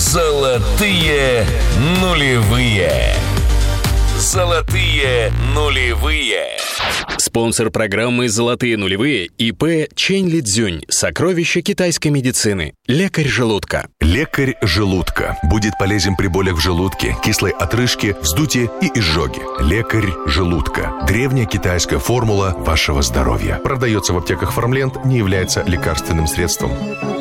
Золотые нулевые. Золотые нулевые. Спонсор программы «Золотые нулевые» ИП Чэнь Лидзюнь. Сокровища китайской медицины. Лекарь желудка. Лекарь желудка. Будет полезен при болях в желудке, кислой отрыжке, вздутии и изжоге. Лекарь желудка. Древняя китайская формула вашего здоровья. Продается в аптеках Фармленд, не является лекарственным средством.